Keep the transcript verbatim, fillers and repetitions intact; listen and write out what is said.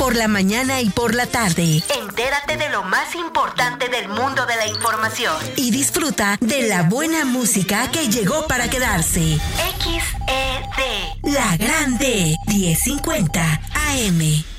por la mañana y por la tarde. Entérate de lo más importante del mundo de la información. Y disfruta de la buena música que llegó para quedarse. X E D. La Grande, diez cincuenta A M.